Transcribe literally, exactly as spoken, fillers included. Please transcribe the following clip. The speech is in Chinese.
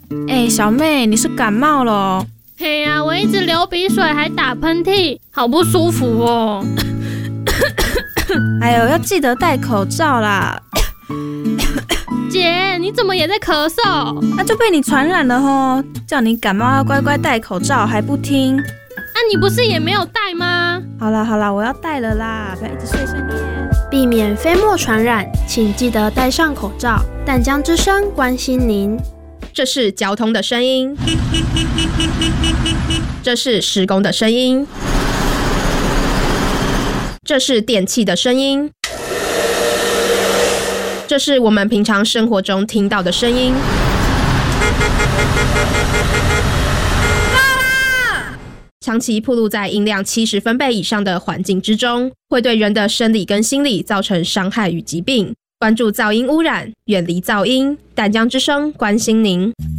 哎、欸，小妹，你是感冒了哦？ 嘿呀、啊，我一直流鼻水，还打喷嚏，好不舒服哦。 哎呦，要记得戴口罩啦。 姐，你怎么也在咳嗽？ 那就被你传染了吼！叫你感冒要乖乖戴口罩，还不听。 啊，你不是也没有戴吗？ 好啦好啦，我要戴了啦，不要一直碎碎念。 避免飞沫传染，请记得戴上口罩。淡江之声关心您。 这是交通的声音，这是施工的声音，这是电器的声音，这是我们平常生活中听到的声音。长期暴露在音量七十分贝以上的环境之中，会对人的生理跟心理造成伤害与疾病。关注噪音污染，远离噪音。淡江之声关心您。